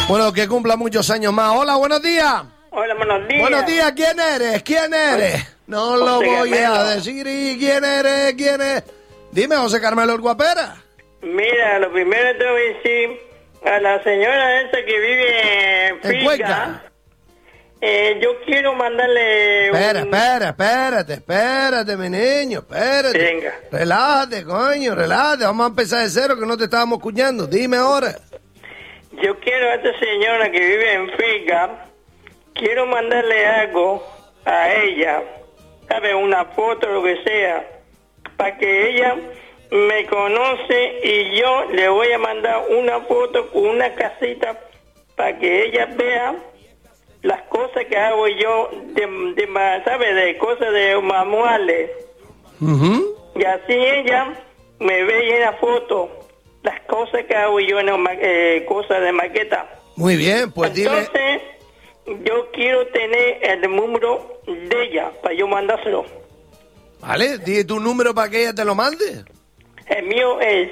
Bueno, que cumpla muchos años más. Hola, buenos días. Hola, buenos días. Buenos días, ¿quién eres? ¿Quién eres? No lo voy a decir. ¿Y quién eres? ¿Quién es? Dime, José Carmelo el Guapera. Mira, lo primero te voy a decir a la señora esa que vive en Cuenca. Yo quiero mandarle Espérate, mi niño, espérate. Venga. Relájate, coño, relájate. Vamos a empezar de cero, que no te estábamos escuchando. Dime ahora. Yo quiero a esta señora que vive en Fica, quiero mandarle algo a ella, ¿sabes? Una foto, lo que sea, para que ella me conoce y yo le voy a mandar una foto con una casita para que ella vea las cosas que hago yo, ¿sabes? De cosas de manuales. Y así ella me ve en la foto las cosas que hago yo en cosas de maqueta. Muy bien, pues entonces, yo quiero tener el número de ella para yo mandárselo. Vale, di tu número para que ella te lo mande. El mío es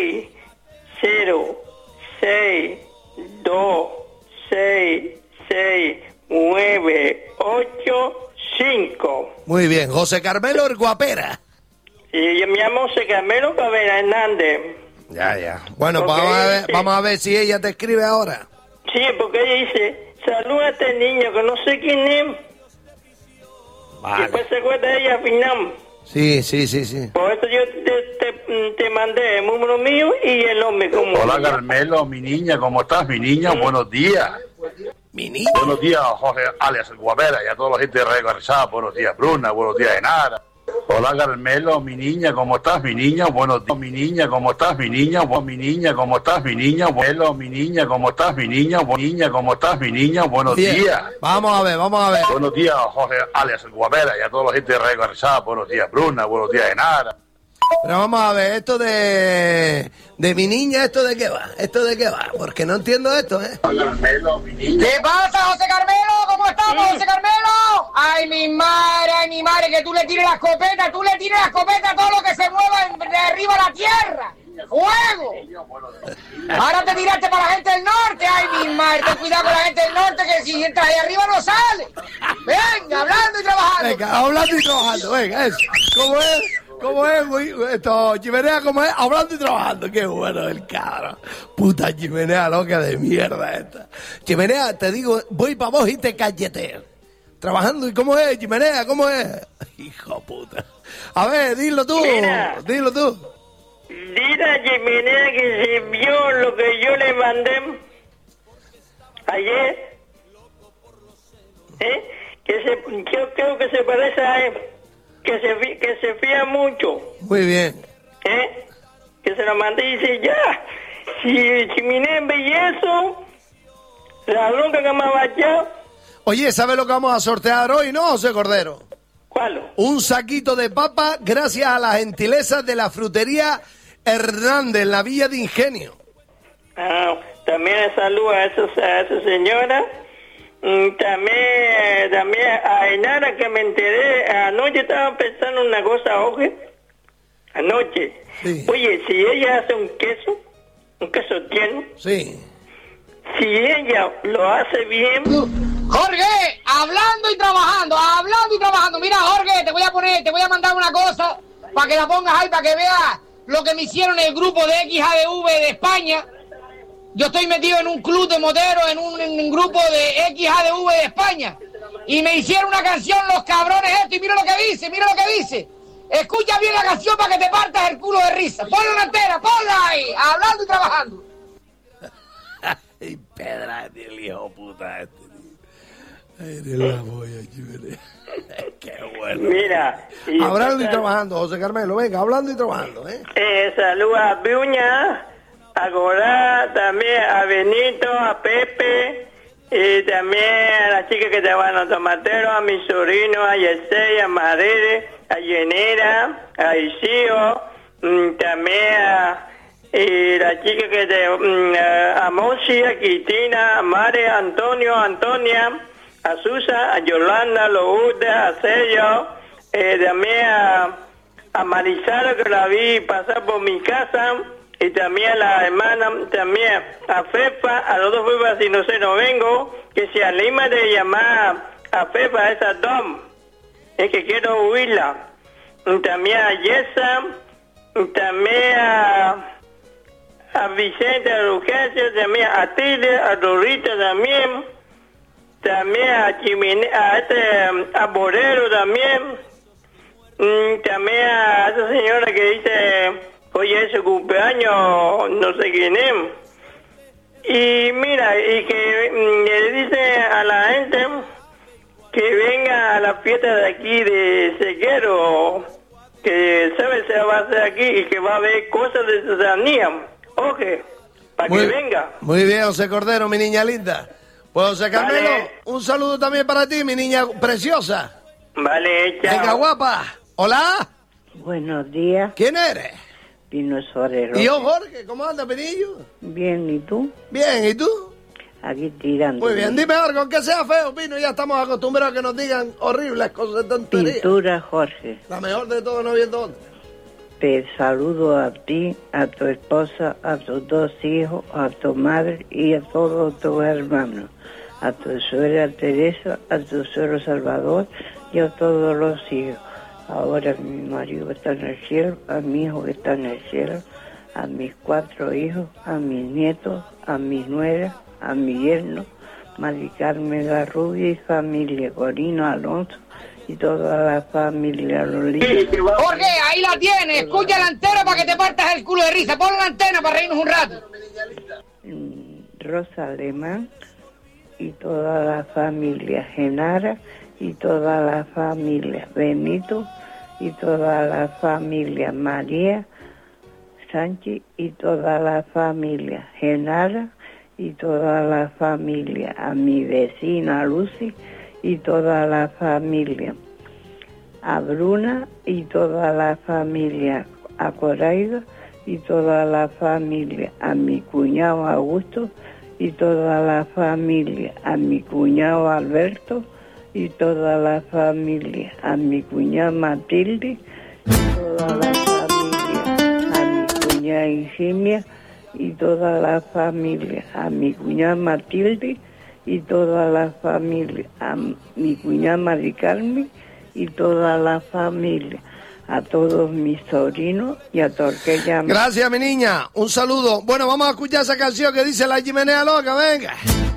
606266985. Muy bien, José Carmelo el Guapera. Y yo me llamo José Carmelo Guapera Hernández. Ya. Bueno, pues vamos a ver si ella te escribe ahora. Sí, porque ella dice, saluda a este niño que no sé quién es. Vale. Y después se acuerda de ella al final. Sí. Por eso yo te mandé el número mío y el nombre. Hola, Carmelo, mi niña, ¿cómo estás, mi niña? Buenos días. Mi niña. Buenos días, Jorge alias el Guapera, y a toda la gente de Radio Garrizá. Buenos días, Bruna. Buenos días, Enara. Hola, Carmelo, mi niña, ¿cómo estás, mi niña? Buenos días, mi niña, ¿cómo estás, mi niña? Mi niña, ¿cómo estás, mi niña? Carmelo, mi niña, ¿cómo estás, mi niña? Niña, ¿cómo estás, mi niña? Buenos días. Vamos a ver. Buenos días, Jorge alias el Guapera, y a toda la gente de Radio Garrizá. Buenos días, Bruna. Buenos días, Enara. Pero vamos a ver, esto de mi niña, ¿esto de qué va? Porque no entiendo esto, ¿eh? Carmelo, mi niña. ¿Qué pasa, José Carmelo? ¿Cómo estamos, José Carmelo? Ay, mi madre, que tú le tires la escopeta a todo lo que se mueva de arriba a la tierra. ¡Fuego! Ahora te tiraste para la gente del norte. Ay, mi madre, ten cuidado con la gente del norte, que si entras ahí arriba no sale. Venga, hablando y trabajando. Venga, hablando y trabajando, venga, eso. ¿Cómo es, esto, Chimenea, cómo es? Hablando y trabajando, qué bueno el cabrón. Puta Chimenea loca de mierda esta. Chimenea, te digo, voy para vos y te calleteo. Trabajando, ¿y cómo es, Chimenea? ¿Cómo es? Hijo puta. A ver, dilo tú. Dile a Chimenea que se vio lo que yo le mandé ayer. Yo creo que se parece a él. Que se fía mucho. Muy bien. Que se lo mandé y dice, ya, si Chimenea ve eso, la bronca que me ha bachado. Oye, ¿sabes lo que vamos a sortear hoy, no, José Cordero? ¿Cuál? Un saquito de papa gracias a las gentilezas de la frutería Hernández, en la Villa de Ingenio. También saludo a esa señora. También a Enara, que me enteré anoche, estaba pensando una cosa, anoche. Sí. Oye, si ella hace un queso tierno, Sí. si ella lo hace bien. Jorge, hablando y trabajando. Mira, Jorge, te voy a mandar una cosa para que la pongas ahí, para que veas lo que me hicieron el grupo de XADV de España. Yo estoy metido en un club de moteros, en un grupo de XADV de España. Y me hicieron una canción, los cabrones estos, y mira lo que dice. Escucha bien la canción para que te partas el culo de risa. Ponla entera, ponla ahí, hablando y trabajando. Ay, pedra, el hijo puta este. Ay, de la boya, Chimenea. Qué bueno. Mira. Hablando y trabajando, José Carmelo, venga, hablando y trabajando, Saluda a Bruña, a Gorá, también a Benito, a Pepe, y también a las chicas que trabajan en los tomateros, a mi sobrino, a Yesey, a Marere, a Yenera, a Isío, también a la chica a Monsi, a Cristina, a Mare, a Antonio, a Antonia, a Susa, a Yolanda, Lourdes, a Cello, también a Marisara, que la vi pasar por mi casa, y también a la hermana, también a Fefa, a los dos Fefas, si no sé, no vengo, que se anima de llamar a Fefa, a esa Dom, es que quiero oírla. Y también a Yesa, y también a Vicente, a Lucrecia, también a Tile, a Dorita también a Chimine, a Borero también, también a esa señora que dice, oye, es su cumpleaños, no sé quién es. Y mira, y que le dice a la gente que venga a la fiesta de aquí de Seguero, que se va a hacer aquí y que va a haber cosas de ciudadanía. Ok, para que venga. Muy bien, José Cordero, mi niña linda. Pues José Carmelo, vale. Un saludo también para ti, mi niña preciosa. Vale, chao. Venga, guapa. Hola. Buenos días, ¿Quién eres? Pino Sorero. Y yo, Jorge, ¿cómo andas, Pinillo? Bien, ¿y tú? Bien, ¿y tú? Aquí tirando. Muy bien, dime algo, aunque sea feo, Pino, ya estamos acostumbrados a que nos digan horribles cosas de tonterías. Pintura, Jorge. La mejor de todo, no viendo otra. Te saludo a ti, a tu esposa, a tus dos hijos, a tu madre y a todos tus hermanos. A tu suegra Teresa, a tu suegro Salvador y a todos los hijos. Ahora mi marido está en el cielo, a mi hijo que está en el cielo, a mis 4 hijos, a mis nietos, a mis nueras, a mi yerno, Mari Carmen La Rubia y familia, Corino Alonso y toda la familia Lolita. Jorge, ahí la tienes. Escucha la antena para que te partas el culo de risa. Pon la antena para reírnos un rato. Rosa Alemán y toda la familia Genara y toda la familia Benito y toda la familia María Sánchez y toda la familia Genara y toda la familia a mi vecina Lucy y toda la familia a Bruna y toda la familia a Coraida y toda la familia a mi cuñado Augusto y toda la familia a mi cuñado Alberto y toda la familia a mi cuñada Matilde y toda la familia a mi cuñada Ingenia y toda la familia a mi cuñada Matilde y toda la familia a mi cuñada Mari Carmen y toda la familia a todos mis sobrinos y a Torquella. Gracias, mi niña. Un saludo. Bueno, vamos a escuchar esa canción que dice La Chimenea Loca, venga.